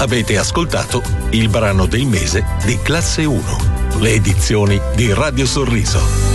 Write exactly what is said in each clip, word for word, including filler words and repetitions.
Avete ascoltato il brano del mese di Classe uno, le edizioni di Radio Sorriso.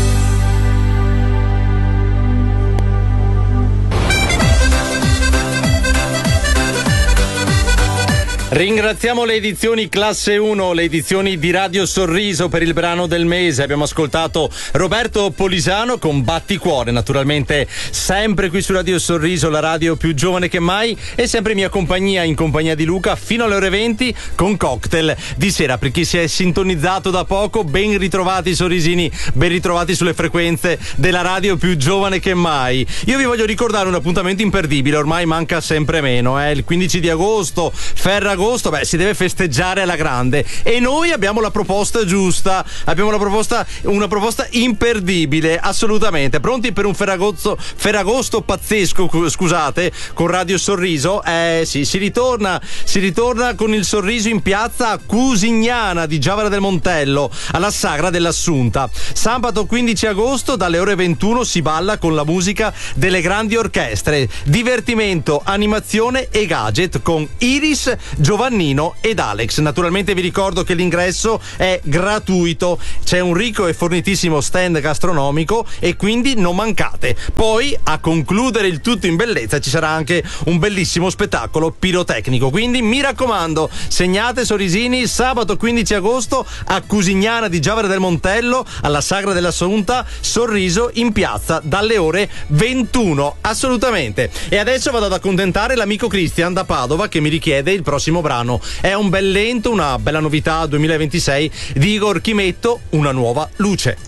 Ringraziamo le edizioni Classe uno, le edizioni di Radio Sorriso per il brano del mese. Abbiamo ascoltato Roberto Polisano con Batticuore, naturalmente sempre qui su Radio Sorriso, la radio più giovane che mai, e sempre in mia compagnia, in compagnia di Luca, fino alle ore venti con Cocktail di sera. Per chi si è sintonizzato da poco, ben ritrovati sorrisini, ben ritrovati sulle frequenze della radio più giovane che mai. Io vi voglio ricordare un appuntamento imperdibile, ormai manca sempre meno, eh? Il quindici di agosto, Ferragosto. Agosto, beh, si deve festeggiare alla grande e noi abbiamo la proposta giusta, abbiamo la proposta, una proposta imperdibile, assolutamente. Pronti per un Ferragosto, Ferragosto pazzesco, scusate, con Radio Sorriso? Eh sì, si ritorna, si ritorna con il sorriso in piazza a Cusignana di Giavara del Montello, alla Sagra dell'Assunta. Sabato quindici agosto dalle ore ventuno si balla con la musica delle grandi orchestre, divertimento, animazione e gadget con Iris, Giovannino ed Alex. Naturalmente vi ricordo che l'ingresso è gratuito, c'è un ricco e fornitissimo stand gastronomico e quindi non mancate. Poi a concludere il tutto in bellezza ci sarà anche un bellissimo spettacolo pirotecnico, quindi mi raccomando, segnate sorrisini, sabato quindici agosto a Cusignana di Giavara del Montello, alla Sagra dell'Assunta, Sorriso in piazza dalle ore ventuno, assolutamente. E adesso vado ad accontentare l'amico Christian da Padova che mi richiede il prossimo brano. È un bel lento, una bella novità duemilaventisei di Igor Chimetto, Una nuova luce.